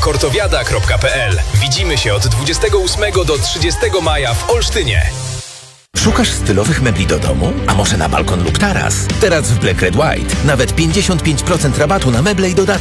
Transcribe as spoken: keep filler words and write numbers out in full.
kortowiada kropka p l. Widzimy się od dwudziestego ósmego do trzydziestego maja w Olsztynie. Szukasz stylowych mebli do domu? A może na balkon lub taras? Teraz w Black Red White nawet pięćdziesiąt pięć procent rabatu na meble i dodatki.